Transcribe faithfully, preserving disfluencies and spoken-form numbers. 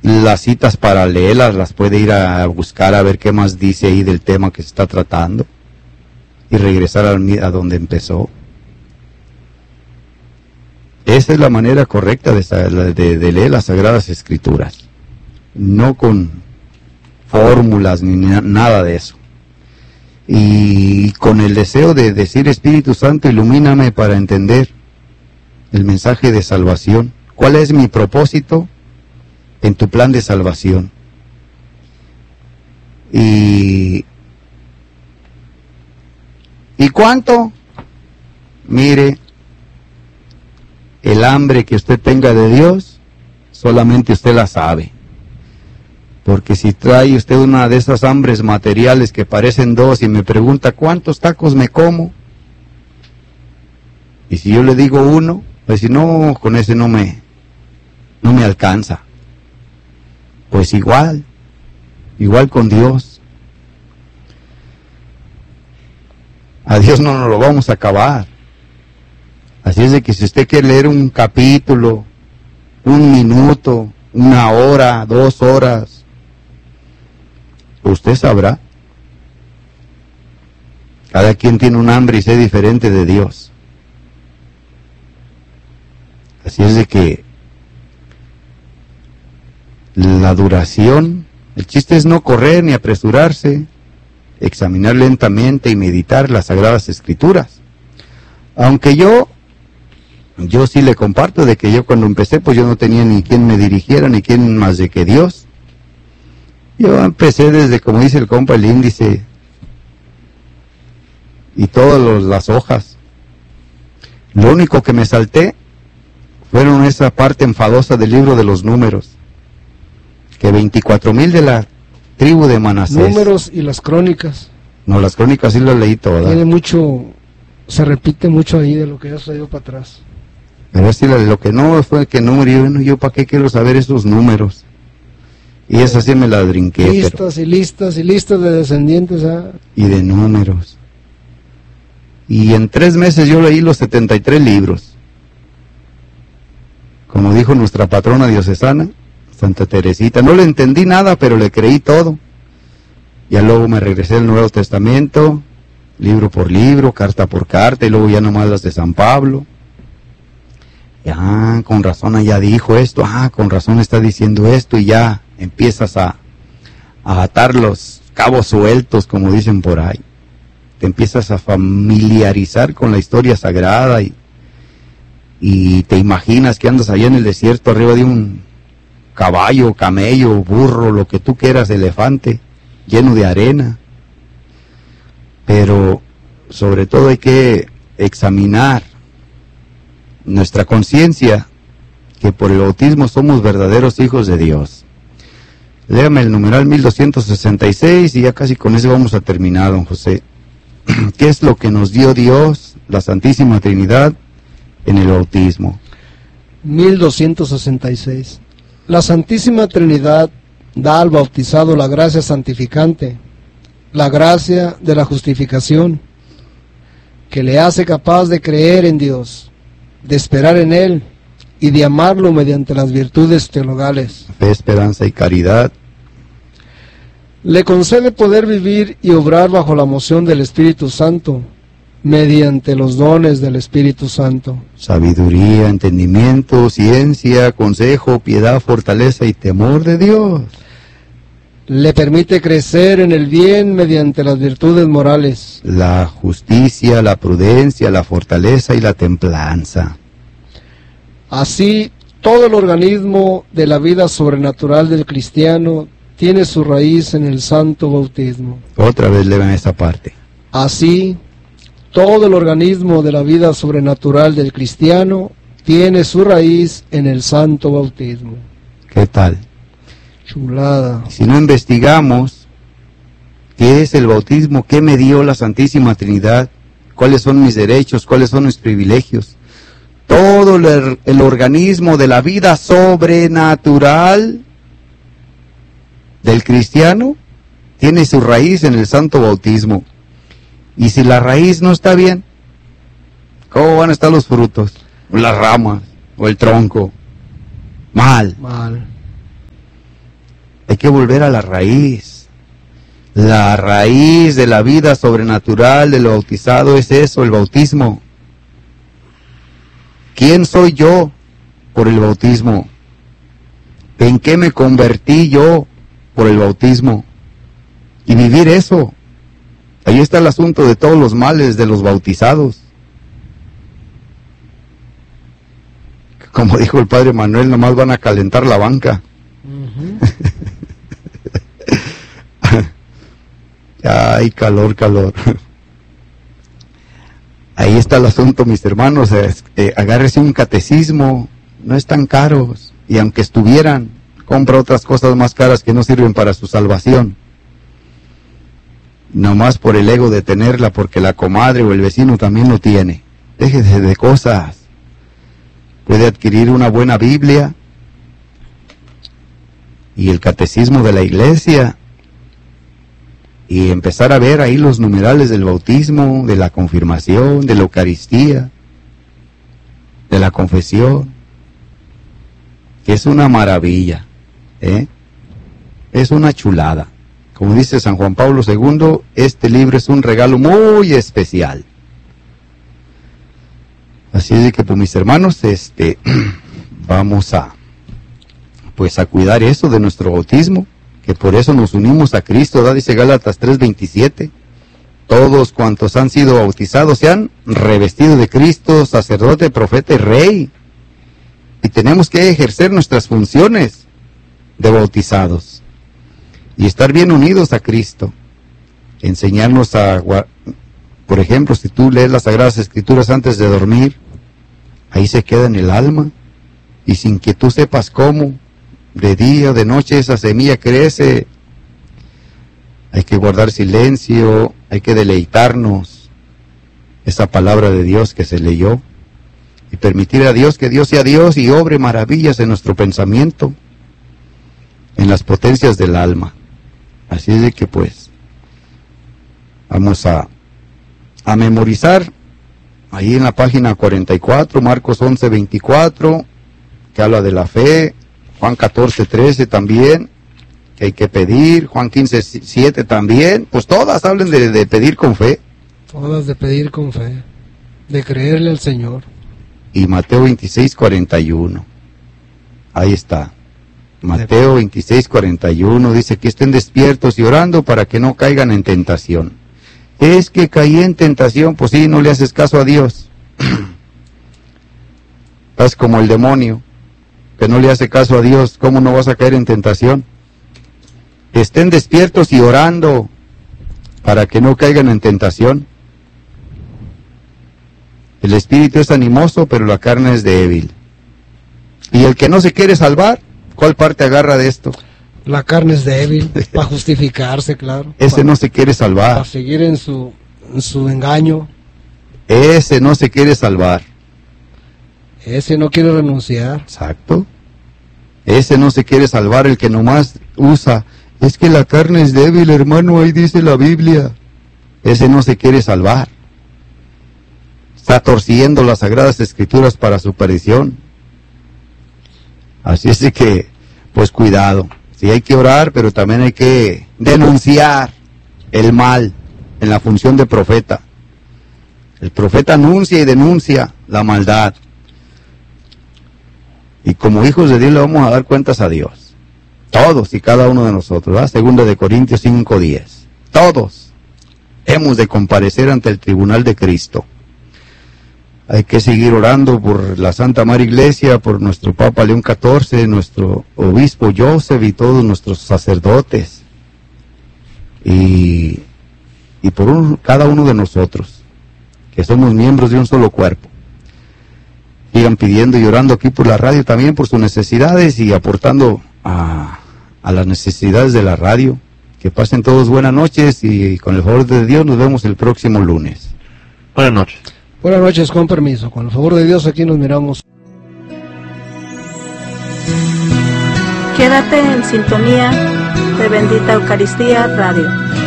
las citas paralelas las puede ir a buscar a ver qué más dice ahí del tema que se está tratando y regresar a, a donde empezó. Esa es la manera correcta de, de, de leer las Sagradas Escrituras, no con fórmulas ni na, nada de eso. Y con el deseo de decir: Espíritu Santo, ilumíname para entender el mensaje de salvación. ¿Cuál es mi propósito en tu plan de salvación? Y, ¿y cuánto? Mire, el hambre que usted tenga de Dios, solamente usted la sabe. Porque si trae usted una de esas hambres materiales que parecen dos y me pregunta ¿cuántos tacos me como? Y si yo le digo uno, pues si no, con ese no me, no me alcanza. Pues igual, igual con Dios. A Dios no nos lo vamos a acabar. Así es de que si usted quiere leer un capítulo, un minuto, una hora, dos horas, usted sabrá. Cada quien tiene un hambre y sed diferente de Dios. Así es de que la duración, el chiste es no correr ni apresurarse, examinar lentamente y meditar las Sagradas Escrituras. Aunque yo, yo sí le comparto de que yo cuando empecé, pues yo no tenía ni quien me dirigiera, ni quien más de que Dios. Yo empecé desde, como dice el compa, el índice y todas las hojas. Lo único que me salté fueron esa parte enfadosa del libro de los números, que veinticuatro mil de la tribu de Manasés. Números y las crónicas. No, las crónicas sí las leí todas. Tiene mucho, se repite mucho ahí de lo que ya se ha ido para atrás. Pero sí, lo que no fue que número, yo, bueno, yo para qué quiero saber esos números. Y esa sí me la brinqué. Listas pero, y listas y listas de descendientes. ¿eh? Y de números. Y en tres meses yo leí los setenta y tres libros. Como dijo nuestra patrona diocesana, Santa Teresita. No le entendí nada, pero le creí todo. Ya luego me regresé al Nuevo Testamento, libro por libro, carta por carta, y luego ya nomás las de San Pablo. Ya, con razón ella dijo esto, ah, con razón está diciendo esto, y ya empiezas a, a atar los cabos sueltos, como dicen por ahí. Te empiezas a familiarizar con la historia sagrada y, y te imaginas que andas allá en el desierto arriba de un caballo, camello, burro, lo que tú quieras, elefante, lleno de arena. Pero sobre todo hay que examinar nuestra conciencia, que por el bautismo somos verdaderos hijos de Dios. Léame el numeral mil doscientos sesenta y seis y ya casi con eso vamos a terminar, don José. ¿Qué es lo que nos dio Dios, la Santísima Trinidad, en el bautismo? mil doscientos sesenta y seis. La Santísima Trinidad da al bautizado la gracia santificante, la gracia de la justificación, que le hace capaz de creer en Dios, de esperar en Él y de amarlo mediante las virtudes teologales. Fe, esperanza y caridad. Le concede poder vivir y obrar bajo la moción del Espíritu Santo, mediante los dones del Espíritu Santo. Sabiduría, entendimiento, ciencia, consejo, piedad, fortaleza y temor de Dios. Le permite crecer en el bien mediante las virtudes morales. La justicia, la prudencia, la fortaleza y la templanza. Así, todo el organismo de la vida sobrenatural del cristiano tiene su raíz en el santo bautismo. Otra vez lean esa parte. Así, todo el organismo de la vida sobrenatural del cristiano tiene su raíz en el santo bautismo. ¿Qué tal? Chulada. Si no investigamos qué es el bautismo, qué me dio la Santísima Trinidad, cuáles son mis derechos, cuáles son mis privilegios, todo el, el organismo de la vida sobrenatural del cristiano tiene su raíz en el santo bautismo. Y si la raíz no está bien, ¿cómo van a estar los frutos? Las ramas o el tronco. Mal. Mal. que volver a la raíz. La raíz de la vida sobrenatural del bautizado es eso, el bautismo. ¿Quién soy yo por el bautismo? ¿En qué me convertí yo por el bautismo? Y vivir eso. Ahí está el asunto de todos los males de los bautizados. Como dijo el padre Manuel, nomás van a calentar la banca. Uh-huh. Ay, calor, calor. Ahí está el asunto, mis hermanos. Eh, agárrese un catecismo, no están caros. Y aunque estuvieran, compra otras cosas más caras que no sirven para su salvación. Nomás por el ego de tenerla, porque la comadre o el vecino también lo tiene. Déjese de cosas. Puede adquirir una buena Biblia y el catecismo de la iglesia y empezar a ver ahí los numerales del bautismo, de la confirmación, de la Eucaristía, de la confesión, que es una maravilla, ¿eh? Es una chulada. Como dice San Juan Pablo segundo, este libro es un regalo muy especial. Así es de que, pues, mis hermanos, este, vamos a, pues, a cuidar eso de nuestro bautismo, que por eso nos unimos a Cristo, ¿verdad? Dice Gálatas tres veintisiete, todos cuantos han sido bautizados se han revestido de Cristo, sacerdote, profeta y rey, y tenemos que ejercer nuestras funciones de bautizados, y estar bien unidos a Cristo, enseñarnos a... Por ejemplo, si tú lees las Sagradas Escrituras antes de dormir, ahí se queda en el alma, y sin que tú sepas cómo, de día o de noche esa semilla crece. Hay que guardar silencio, hay que deleitarnos esa palabra de Dios que se leyó, y permitir a Dios que Dios sea Dios y obre maravillas en nuestro pensamiento, en las potencias del alma. Así es de que, pues, vamos a a memorizar ahí en la página cuarenta y cuatro, Marcos once veinticuatro, que habla de la fe, Juan catorce trece también, que hay que pedir, Juan quince siete también, pues todas hablan de, de pedir con fe. Todas de pedir con fe, de creerle al Señor. Y Mateo veintiséis cuarenta y uno, ahí está, Mateo veintiséis cuarenta y uno, dice que estén despiertos y orando para que no caigan en tentación. Es que caí en tentación, pues sí, no le haces caso a Dios. Estás como el demonio, que no le hace caso a Dios, ¿cómo no vas a caer en tentación? Estén despiertos y orando para que no caigan en tentación. El espíritu es animoso, pero la carne es débil. Y el que no se quiere salvar, ¿cuál parte agarra de esto? La carne es débil, para justificarse, claro. Ese para, no se quiere salvar. Para seguir en su, en su engaño. Ese no se quiere salvar. Ese no quiere renunciar. Exacto. Ese no se quiere salvar, el que nomás usa, es que la carne es débil, hermano, ahí dice la Biblia. Ese no se quiere salvar. Está torciendo las Sagradas Escrituras para su perdición. Así es de que, pues cuidado. Sí hay que orar, pero también hay que denunciar el mal en la función de profeta. El profeta anuncia y denuncia la maldad. Y como hijos de Dios le vamos a dar cuentas a Dios. Todos y cada uno de nosotros, ¿verdad? Segunda de Corintios cinco diez. Todos hemos de comparecer ante el tribunal de Cristo. Hay que seguir orando por la Santa Madre Iglesia, por nuestro Papa León catorce, nuestro Obispo Joseph y todos nuestros sacerdotes. Y, y por un, cada uno de nosotros, que somos miembros de un solo cuerpo. Sigan pidiendo y orando aquí por la radio también por sus necesidades y aportando a, a las necesidades de la radio. Que pasen todos buenas noches y con el favor de Dios nos vemos el próximo lunes. Buenas noches. Buenas noches, con permiso. Con el favor de Dios aquí nos miramos. Quédate en sintonía de Bendita Eucaristía Radio.